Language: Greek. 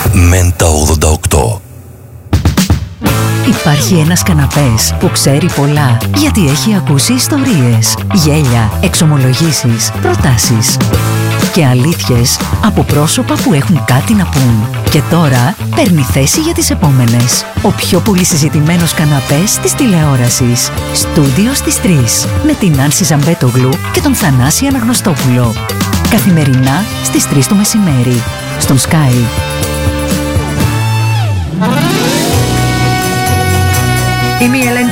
Μέντα 88. Υπάρχει ένας καναπές που ξέρει πολλά, γιατί έχει ακούσει ιστορίες, γέλια, εξομολογήσεις, προτάσεις και αλήθειες από πρόσωπα που έχουν κάτι να πούν. Και τώρα παίρνει θέση για τις επόμενες. Ο πιο πολύ συζητημένος καναπές της τηλεόρασης. Στούντιο στις 3. Με την Άνση Ζαμπέτογλου και τον Θανάση Αναγνωστόπουλο. Καθημερινά στις 3 το μεσημέρι. Στον Sky. Είμαι η Ελένη